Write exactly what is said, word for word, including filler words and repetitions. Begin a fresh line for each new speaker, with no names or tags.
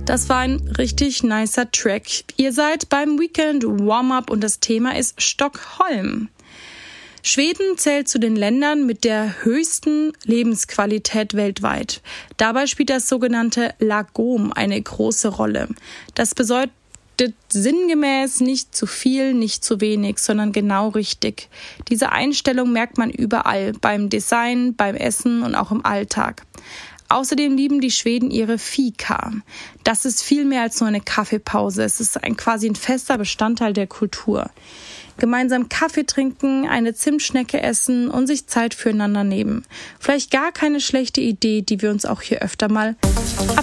Das war ein richtig nicer Track. Ihr seid beim Weekend Warm-Up und das Thema ist Stockholm. Schweden zählt zu den Ländern mit der höchsten Lebensqualität weltweit. Dabei spielt das sogenannte Lagom eine große Rolle. Das bedeutet sinngemäß nicht zu viel, nicht zu wenig, sondern genau richtig. Diese Einstellung merkt man überall, beim Design, beim Essen und auch im Alltag. Außerdem lieben die Schweden ihre Fika. Das ist viel mehr als nur eine Kaffeepause. Es ist ein, quasi ein fester Bestandteil der Kultur. Gemeinsam Kaffee trinken, eine Zimtschnecke essen und sich Zeit füreinander nehmen. Vielleicht gar keine schlechte Idee, die wir uns auch hier öfter mal ab